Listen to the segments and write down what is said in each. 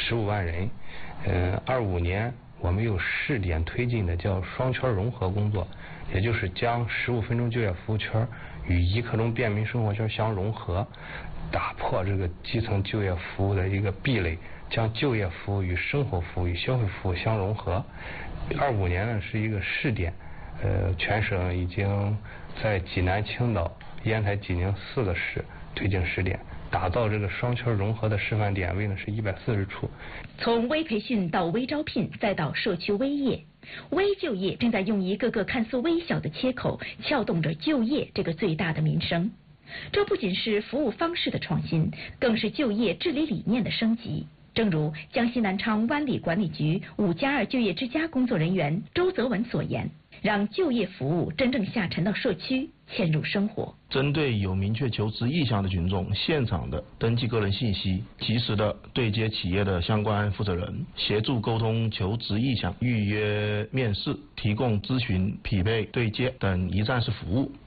15万人。25年我们有试点推进的叫双圈融合工作，也就是将15分钟就业服务圈与1刻钟便民生活圈相融合，打破这个基层就业服务的一个壁垒，将就业服务与生活服务与消费服务相融合。25年呢是一个试点，全省已经在济南、青岛、烟台、济宁4个市推进试点，打造这个双圈融合的示范点位呢是140处。 从微培训到微招聘，再到社区微业，微就业正在用一个个看似微小的切口，撬动着就业这个最大的民生。这不仅是服务方式的创新，更是就业治理理念的升级。正如江西南昌湾里管理局5+2就业之家工作人员周泽文所言，让就业服务真正下沉到社区，嵌入生活。 针对有明确求职意向的群众，现场的登记个人信息，及时的对接企业的相关负责人，协助沟通求职意向，预约面试，提供咨询、匹配、对接等一站式服务。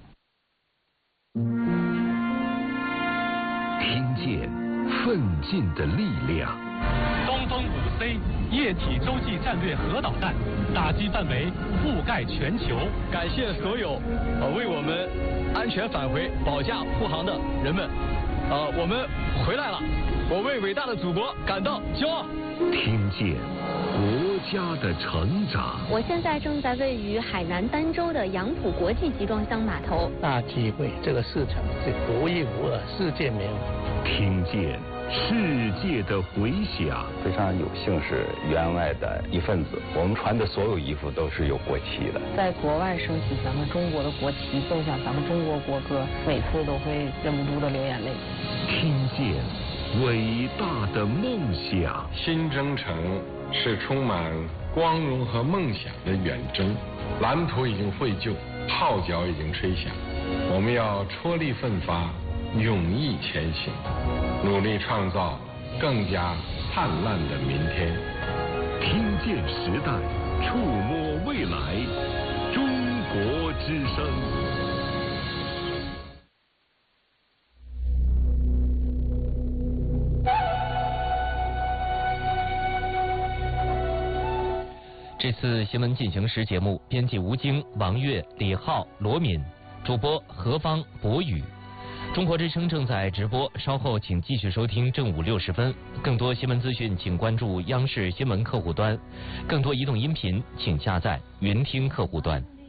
听见奋进的力量。 东风5C 液体洲际战略核导弹打击范围覆盖全球。 感谢所有为我们安全返回保驾护航的人们。我们回来了，我为伟大的祖国感到骄傲。 听见国家的成长。 我现在正在位于海南儋州的杨浦国际集装箱码头， 大体会这个市场是独一无二，世界没有。 听见世界的回响。 非常有幸是员外的一份子，我们穿的所有衣服都是有国旗的。 在国外升起咱们中国的国旗，奏响咱们中国国歌，每次都会忍不住的流眼泪。 听见伟大的梦想。 新征程是充满光荣和梦想的远征，蓝图已经绘就，号角已经吹响，我们要踔厉奋发，勇毅前行，努力创造更加灿烂的明天。 听见时代，触摸未来，中国之声。 这次新闻进行时节目，编辑吴京、王悦、李浩、罗敏，主播何方、博宇。中国之声正在直播，稍后请继续收听正午60分。更多新闻资讯，请关注央视新闻客户端；更多移动音频，请下载云听客户端。